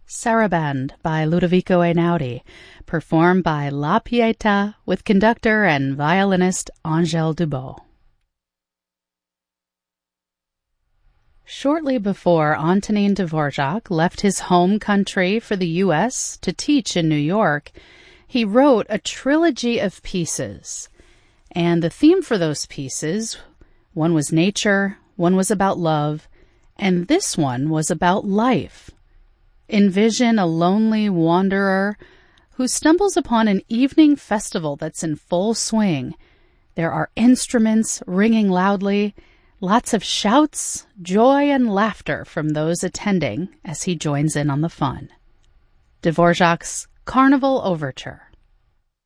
Sarabande by Ludovico Einaudi, performed by La Pietà with conductor and violinist Angèle Dubos. Shortly before Antonin Dvorak left his home country for the U.S. to teach in New York, he wrote a trilogy of pieces. And the theme for those pieces, one was nature, one was about love, and this one was about life. Envision a lonely wanderer who stumbles upon an evening festival that's in full swing. There are instruments ringing loudly, lots of shouts, joy, and laughter from those attending as he joins in on the fun. Dvorak's Carnival Overture.